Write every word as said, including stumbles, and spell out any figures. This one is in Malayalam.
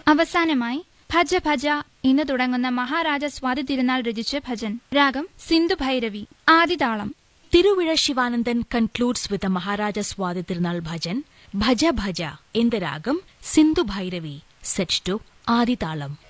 അവസാനമായി ഭജ ഭജ എന്ന് തുടങ്ങുന്ന മഹാരാജ സ്വാതി തിരുനാൾ രചിച്ച ഭജൻ. രാഗം Sindhu Bhairavi. ആദിതാളം. Thiruvizha Sivanandan concludes with the Maharaja Swati Tirunal bhajan Bhaja Bhaja in the ragam Sindhu Bhairavi, set to Adi Talam.